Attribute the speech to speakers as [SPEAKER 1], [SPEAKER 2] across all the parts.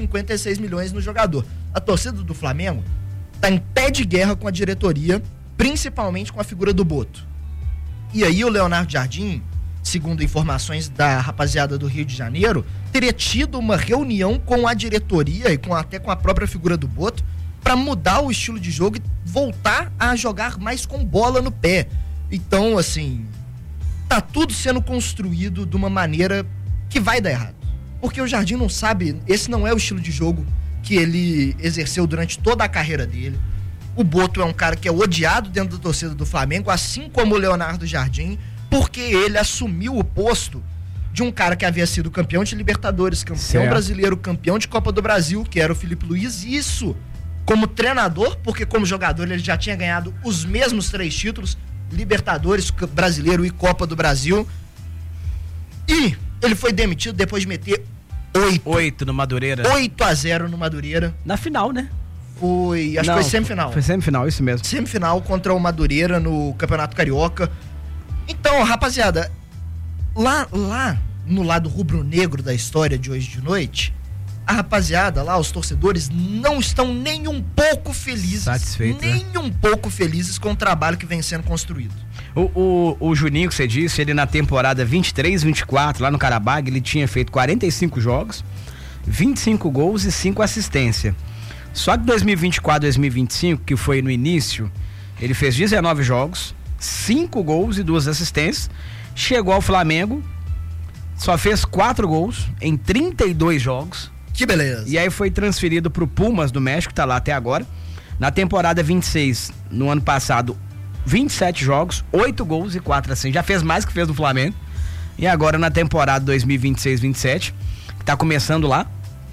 [SPEAKER 1] 56 milhões no jogador. A torcida do Flamengo tá em pé de guerra com a diretoria, principalmente com a figura do Boto. E aí o Leonardo Jardim, segundo informações da rapaziada do Rio de Janeiro, teria tido uma reunião com a diretoria e até com a própria figura do Boto para mudar o estilo de jogo e voltar a jogar mais com bola no pé. Então, assim, tá tudo sendo construído de uma maneira que vai dar errado. Porque o Jardim não sabe, esse não é o estilo de jogo que ele exerceu durante toda a carreira dele. O Boto é um cara que é odiado dentro da torcida do Flamengo, assim como o Leonardo Jardim, porque ele assumiu o posto de um cara que havia sido campeão de Libertadores, campeão brasileiro, campeão de Copa do Brasil, que era o Felipe Luiz. Isso como treinador, porque como jogador ele já tinha ganhado os mesmos 3 títulos, Libertadores, Brasileiro e Copa do Brasil. E ele foi demitido depois de meter
[SPEAKER 2] 8 no Madureira.
[SPEAKER 1] 8-0 no Madureira.
[SPEAKER 2] Na final, né?
[SPEAKER 1] Foi, acho que foi semifinal.
[SPEAKER 2] Foi semifinal, isso mesmo.
[SPEAKER 1] Semifinal contra o Madureira no Campeonato Carioca. Então, rapaziada, lá no lado rubro-negro da história de hoje de noite, a rapaziada lá, os torcedores, não estão nem um pouco felizes.
[SPEAKER 2] Satisfeitos,
[SPEAKER 1] nem um pouco felizes com o trabalho que vem sendo construído.
[SPEAKER 2] O Juninho, que você disse, ele na temporada 23-24, lá no Carabag, ele tinha feito 45 jogos, 25 gols e 5 assistências. Só que 2024-2025, que foi no início, ele fez 19 jogos, 5 gols e 2 assistências. Chegou ao Flamengo, só fez 4 gols em 32 jogos.
[SPEAKER 1] Que beleza.
[SPEAKER 2] E aí foi transferido pro Pumas do México, tá lá até agora. Na temporada 26, no ano passado, 27 jogos, 8 gols e 4 assistências. Já fez mais que fez no Flamengo. E agora na temporada 2026-27, que tá começando lá,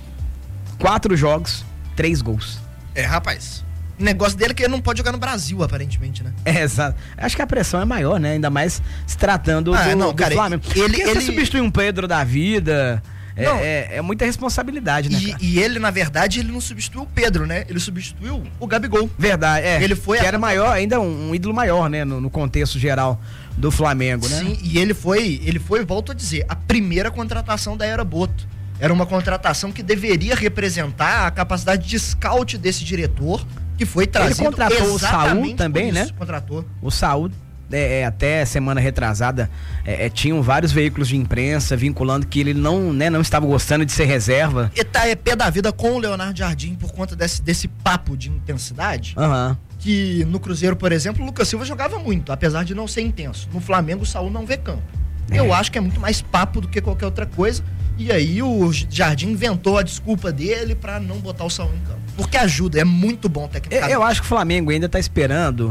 [SPEAKER 2] 4 jogos, 3 gols.
[SPEAKER 1] É, rapaz. O negócio dele é que ele não pode jogar no Brasil, aparentemente, né?
[SPEAKER 2] É, exato. Acho que a pressão é maior, né? Ainda mais se tratando do Flamengo. Ele substitui um Pedro da vida. É muita responsabilidade, né?
[SPEAKER 1] E ele, na verdade, ele não substituiu o Pedro, né? Ele substituiu o Gabigol.
[SPEAKER 2] Verdade,
[SPEAKER 1] Ele foi
[SPEAKER 2] que era maior, ainda um ídolo maior, né? No contexto geral do Flamengo, né?
[SPEAKER 1] Sim, e ele foi, volto a dizer, a primeira contratação da era Boto. Era uma contratação que deveria representar a capacidade de scout desse diretor, que foi trazido.
[SPEAKER 2] Ele contratou o Saúl também, né?
[SPEAKER 1] Contratou.
[SPEAKER 2] O Saúl, até semana retrasada, tinham vários veículos de imprensa vinculando que ele não estava gostando de ser reserva.
[SPEAKER 1] E tá pé da vida com o Leonardo Jardim por conta desse papo de intensidade.
[SPEAKER 2] Uhum.
[SPEAKER 1] Que no Cruzeiro, por exemplo, o Lucas Silva jogava muito, apesar de não ser intenso. No Flamengo, o Saúl não vê campo. Eu acho que é muito mais papo do que qualquer outra coisa. E aí o Jardim inventou a desculpa dele pra não botar o Saúl em campo. Porque ajuda, é muito bom tecnicamente.
[SPEAKER 2] Eu acho que o Flamengo ainda tá esperando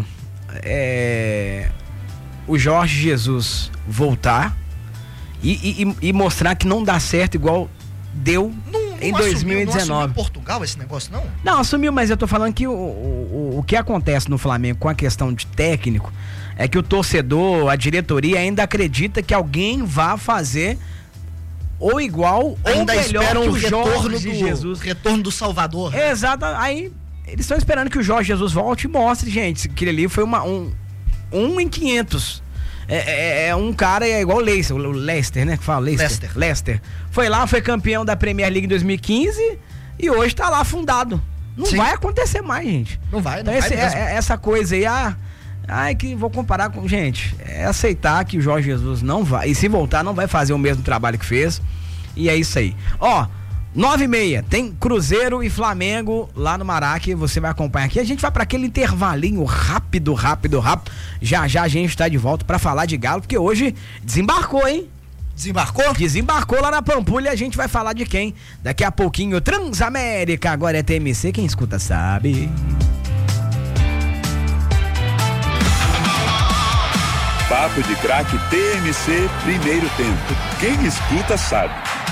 [SPEAKER 2] o Jorge Jesus voltar e mostrar que não dá certo igual deu em 2019. Não assumiu
[SPEAKER 1] Portugal esse negócio, não?
[SPEAKER 2] Não, assumiu, mas eu tô falando que o que acontece no Flamengo com a questão de técnico é que o torcedor, a diretoria ainda acredita que alguém vá fazer ou igual
[SPEAKER 1] ainda
[SPEAKER 2] ou melhor que o
[SPEAKER 1] retorno
[SPEAKER 2] de Jesus.
[SPEAKER 1] Retorno do Salvador.
[SPEAKER 2] Exato, aí eles estão esperando que o Jorge Jesus volte e mostre, gente, que ele ali foi um em 500. É um cara igual o Leicester, né? Que fala Leicester. Foi lá, foi campeão da Premier League em 2015 e hoje tá lá afundado. Não vai acontecer mais, gente.
[SPEAKER 1] Não vai,
[SPEAKER 2] então essa coisa aí, que vou comparar com... Gente, é aceitar que o Jorge Jesus não vai, e se voltar, não vai fazer o mesmo trabalho que fez. E é isso aí. 9h30, tem Cruzeiro e Flamengo lá no Maraca, você vai acompanhar aqui. A gente vai para aquele intervalinho rápido. Já a gente tá de volta para falar de Galo, porque hoje desembarcou, hein?
[SPEAKER 1] Desembarcou?
[SPEAKER 2] Desembarcou lá na Pampulha, a gente vai falar de quem? Daqui a pouquinho, Transamérica, agora é TMC, quem escuta sabe.
[SPEAKER 3] Papo de Craque TMC, primeiro tempo. Quem escuta sabe.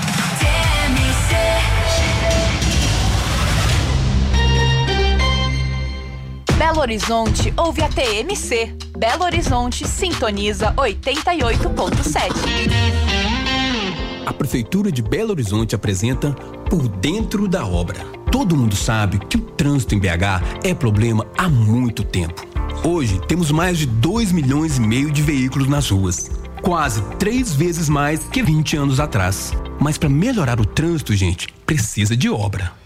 [SPEAKER 4] Belo Horizonte ouve a TMC. Belo Horizonte sintoniza 88.7.
[SPEAKER 5] A Prefeitura de Belo Horizonte apresenta Por Dentro da Obra. Todo mundo sabe que o trânsito em BH é problema há muito tempo. Hoje temos mais de 2,5 milhões de veículos nas ruas. Quase 3 vezes mais que 20 anos atrás. Mas para melhorar o trânsito, gente, precisa de obra.